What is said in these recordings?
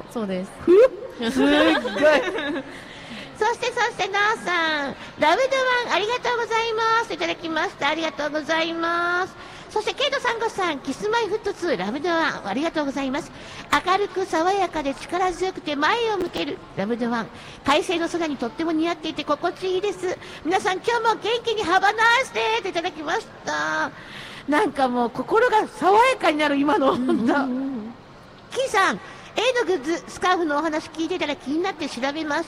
そうです。 すっごいそしてなおさん、ラブドワンありがとうございますいただきました。ありがとうございます。そしてケイトさんごさん、キスマイフット2ラブドワンありがとうございます。明るく爽やかで力強くて前を向けるラブドワン、快晴の空にとっても似合っていて心地いいです。皆さん今日も元気にハバナースでいただきました。なんかもう心が爽やかになる今の本当、キーさん、A のグッズスカーフのお話聞いてたら気になって調べました。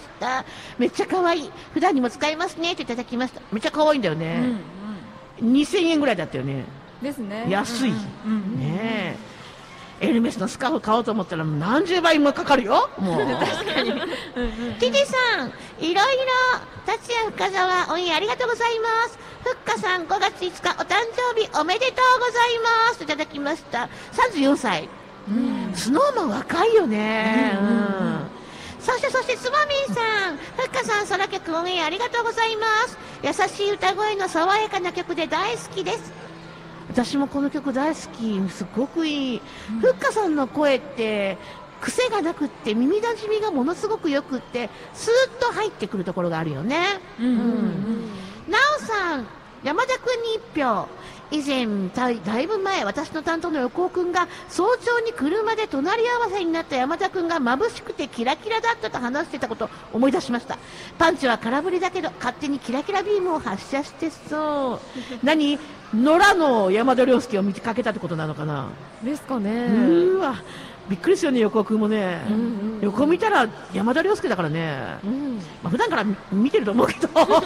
めっちゃ可愛い、普段にも使えますねといただきました。めっちゃ可愛いんだよね、2000円ぐらいだったよね。 ですね。 安い、ねえ。エルメスのスカーフ買おうと思ったら何十倍もかかるよもう確かにティティさん、いろいろ達也深澤応援ありがとうございます。ふっかさん、5月5日お誕生日おめでとうございますいただきました。34歳、スノーマン若いよね、そしてつまみんさん、ふっかさん、空曲応援ありがとうございます。優しい歌声の爽やかな曲で大好きです。私もこの曲大好き、すごくいい、ふっかさんの声って癖がなくって耳なじみがものすごくよくってスーッと入ってくるところがあるよね。なおさん、山田君に1票。以前だいぶ前、私の担当の横尾君が早朝に車で隣り合わせになった山田君が眩しくてキラキラだったと話してたことを思い出しました。パンチは空振りだけど勝手にキラキラビームを発射してそう何、野良の山田涼介を見かけたってことなのかな。 ですかね。 うわ、びっくりするよね、横尾君もね、横見たら山田涼介だからね、まあ、普段から見てると思うけどリダタイママ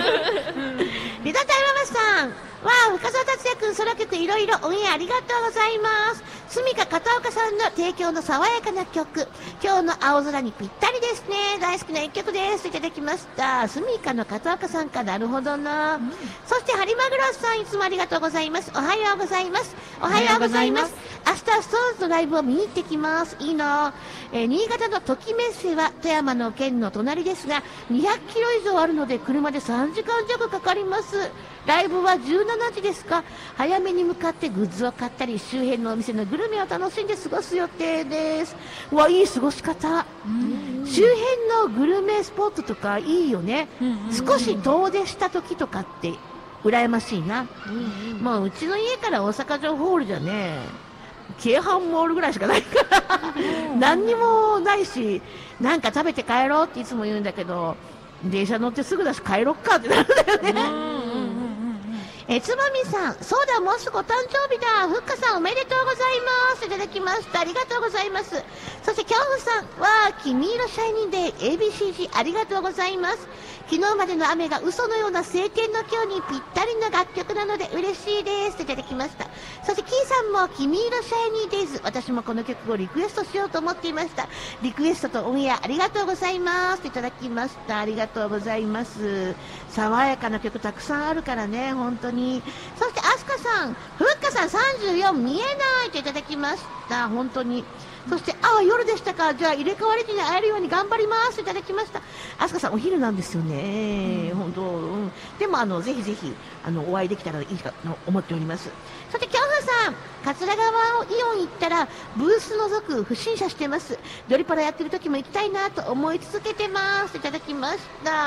さん、わあ、深澤達也君、空曲いろいろ応援ありがとうございます。スミカ片岡さんの提供の爽やかな曲、今日の青空にぴったりですね、大好きな一曲ですいただきました。スミカの片岡さんか、なるほどな、そしてハリマグロさん、いつもありがとうございます。おはようございます。おはようございます。明日はストーンズのライブを見に行ってきます。いいな、新潟のときめっせは富山の県の隣ですが200キロ以上あるので車で3時間弱かかります。ライブは17時ですか。早めに向かってグッズを買ったり周辺のお店のグルメを楽しんで過ごす予定です。うわ、いい過ごし方。周辺のグルメスポットとかいいよね。少し遠出した時とかって羨ましいな。もううちの家から大阪城ホールじゃね、京阪モールぐらいしかないから何にもないし、なんか食べて帰ろうっていつも言うんだけど、電車乗ってすぐだし帰ろっかってなるんだよね。つまみさん、そうだ、もうすぐお誕生日だ、ふっかさんおめでとうございますいただきました。ありがとうございます。そして京子さんは君色シャイニンデー ABCG ありがとうございます。昨日までの雨が嘘のような晴天の今日にぴったりの楽曲なので嬉しいですいただきました。そしてキーさんも君色シャイニーデイズ、私もこの曲をリクエストしようと思っていました。リクエストとオンエアありがとうございますいただきました。ありがとうございます。爽やかな曲たくさんあるからね、本当に。そしてアスカさん、ふっかさん34見えないといただきました。本当に。そして夜でしたか、じゃあ入れ替わりに会えるように頑張りますいただきました。アスカさんお昼なんですよね、本当、でもぜひぜひお会いできたらいいかと思っております。そして京子さん、桂川イオン行ったらブース覗く不審者してます。ドリパラやってる時も行きたいなと思い続けてますいただきました。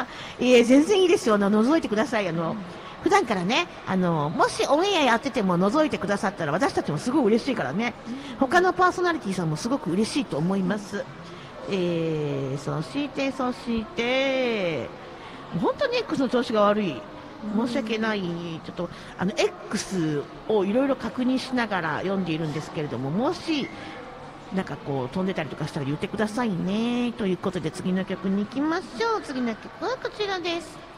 全然いいですよ、覗いてください。普段からね、もしオンエアやってても覗いてくださったら私たちもすごい嬉しいからね。他のパーソナリティさんもすごく嬉しいと思います。そして本当に X の調子が悪い、申し訳ない。ちょっとX をいろいろ確認しながら読んでいるんですけれども、もしなんかこう飛んでたりとかしたら言ってくださいね。ということで次の曲に行きましょう。次の曲はこちらです。